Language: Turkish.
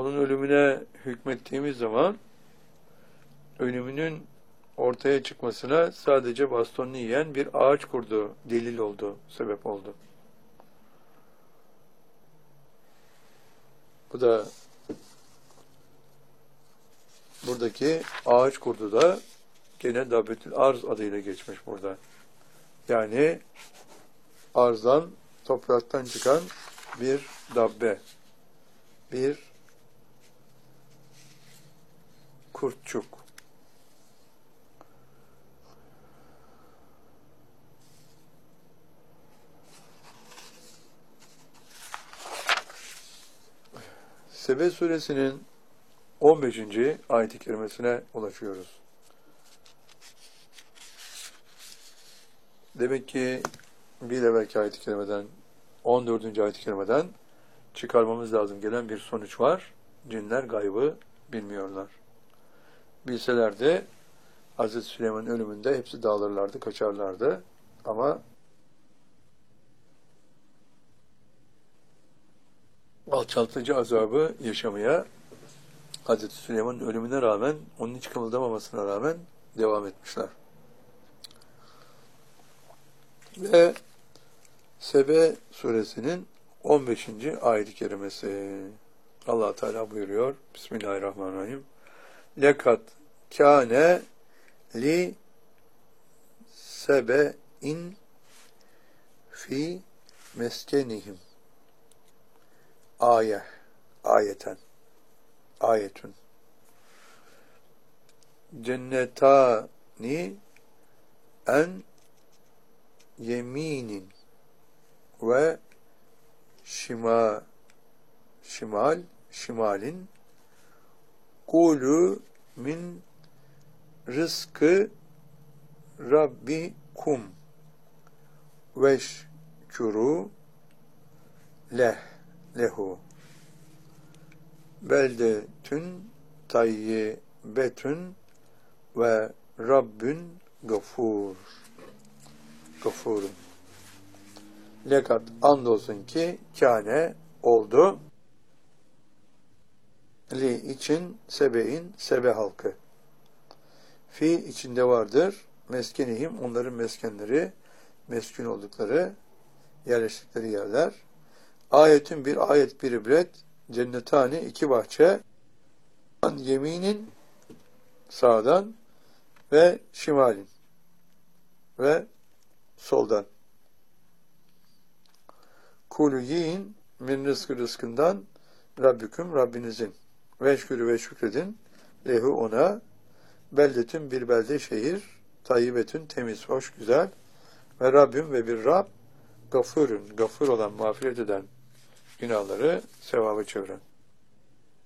onun ölümüne hükmettiğimiz zaman ölümünün ortaya çıkmasına sadece bastonunu yiyen bir ağaç kurdu, delil oldu, sebep oldu. Bu da buradaki ağaç kurdu da gene Dabbetül Arz adıyla geçmiş burada. Yani arzdan, topraktan çıkan bir dabbe, bir kurtçuk. Sebe suresinin 15. ayet-i kerimesine ulaşıyoruz. Demek ki bir evvelki ayet-i kerimeden, 14. ayet-i kerimeden çıkarmamız lazım gelen bir sonuç var. Cinler gaybı bilmiyorlar. Bilselerdi Hz. Süleyman'ın ölümünde hepsi dağılırlardı, kaçarlardı. Ama alçaltıcı azabı yaşamaya Hz. Süleyman'ın ölümüne rağmen, onun hiç kımıldamamasına rağmen devam etmişler. Ve Sebe suresinin 15. ayet-i kerimesi. Allah Teala buyuruyor. Bismillahirrahmanirrahim. Lekad kâne li sebe'in fi meskenihim. Ayetun. Cennetani en yeminin ve şimalin kulu min rızkı rabbikum veşkuru lehu beldetün tayyibetün ve rabbün gafurun. Lekad andolsun ki kâne oldu li için sebe'in sebe halkı. Fi içinde vardır meskenihim onların meskenleri, meskun oldukları, yerleştikleri yerler. Ayetün bir ayet bir ibret, cennetani iki bahçe, yeminin sağdan ve şimalin ve soldan. Kulu yiyin min rızkından Rabbüküm Rabbinizin veşkürü ve şükredin lehu ona beldetün bir belde şehir tayyibetün temiz hoş güzel ve Rabbim ve bir Rab gafurun gafur olan mağfiret eden günahları sevaba çeviren.